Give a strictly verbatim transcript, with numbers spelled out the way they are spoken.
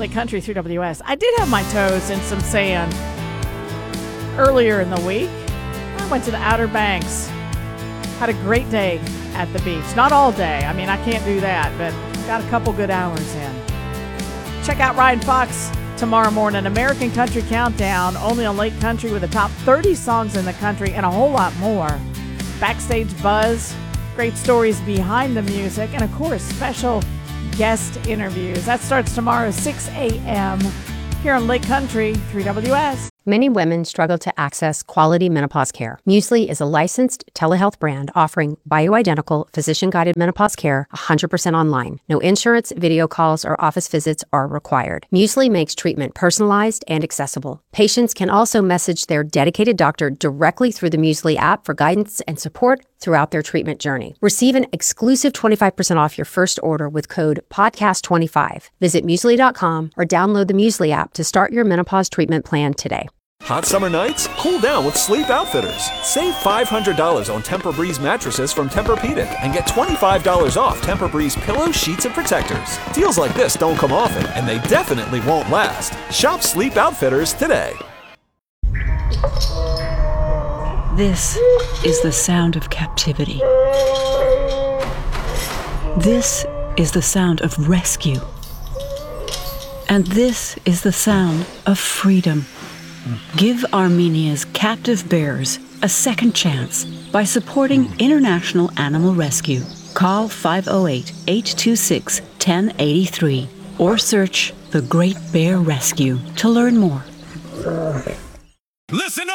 Lake Country through W S. I did have my toes in some sand earlier in the week. I went to the Outer Banks. Had a great day at the beach. Not all day. I mean, I can't do that, but got a couple good hours in. Check out Ryan Fox tomorrow morning. American Country Countdown, only on Lake Country, with the top thirty songs in the country and a whole lot more. Backstage buzz, great stories behind the music, and of course, special guest interviews. That starts tomorrow at six a.m. here on Lake Country through W S. Many women struggle to access quality menopause care. Muesli is a licensed telehealth brand offering bioidentical, physician-guided menopause care one hundred percent online. No insurance, video calls, or office visits are required. Muesli makes treatment personalized and accessible. Patients can also message their dedicated doctor directly through the Muesli app for guidance and support throughout their treatment journey. Receive an exclusive twenty-five percent off your first order with code podcast twenty-five. Visit muesli dot com or download the Muesli app to start your menopause treatment plan today. Hot summer nights? Cool down with Sleep Outfitters. Save five hundred dollars on Tempur-Breeze mattresses from Tempur-Pedic and get twenty-five dollars off Tempur-Breeze pillows, sheets, and protectors. Deals like this don't come often, and they definitely won't last. Shop Sleep Outfitters today. This is the sound of captivity. This is the sound of rescue. And this is the sound of freedom. Give Armenia's captive bears a second chance by supporting International Animal Rescue. Call five oh eight, eight two six, one oh eight three or search The Great Bear Rescue to learn more. Listen up!